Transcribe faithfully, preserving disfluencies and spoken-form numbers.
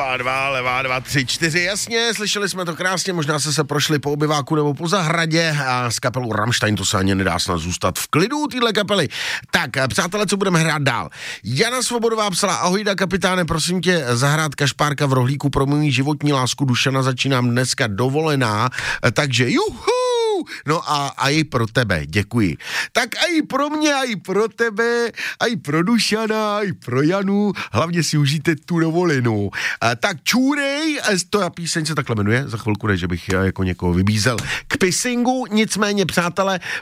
levá dva, levá dva, tři, čtyři, jasně, slyšeli jsme to krásně, možná se se prošli po obyváku nebo po zahradě a z kapelu Rammstein to se ani nedá snad zůstat v klidu týhle kapely. Tak, přátelé, co budeme hrát dál? Jana Svobodová psala, ahojda kapitáne, prosím tě, zahrát Kašpárka v rohlíku pro moji životní lásku Dušana, začínám dneska dovolená, takže juhu! No a, a i pro tebe, děkuji. Tak a i pro mě, a i pro tebe, a i pro Dušana, a i pro Janu, hlavně si užijte tu dovolenou. A, tak čůrej, to píseň se takhle jmenuje, za chvilku ne, že bych jako někoho vybízel k pissingu, nicméně přátelé,